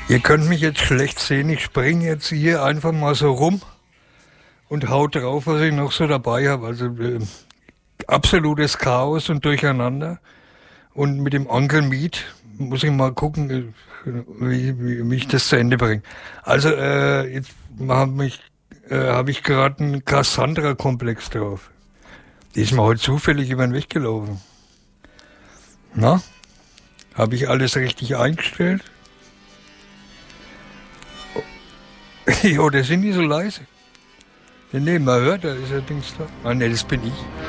Ihr könnt mich jetzt schlecht sehen. Ich springe jetzt hier einfach mal so rum und hau drauf, was ich noch so dabei habe. Also absolutes Chaos und Durcheinander. Und mit dem Onkel Meat muss ich mal gucken, wie ich das zu Ende bringe. Also jetzt habe ich gerade einen Cassandra-Komplex drauf. Die ist mir heute zufällig über den Weg gelaufen. Na? Habe ich alles richtig eingestellt? Jo, das sind die so leise. Nee, man hört, da ist ja Dings da. Ah, nee, das bin ich.